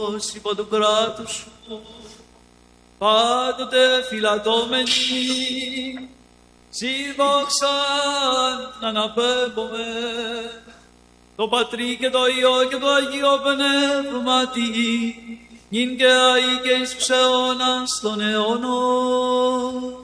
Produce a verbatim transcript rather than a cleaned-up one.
υπό του κράτους σου, πάντοτε φυλατώμενοι, σοι δόξαν να αναπέμπουμε, το Πατρί και το Υιό και το Αγίο Πνεύματι, νυν και αεί και εις ψεώνας των αιώνων.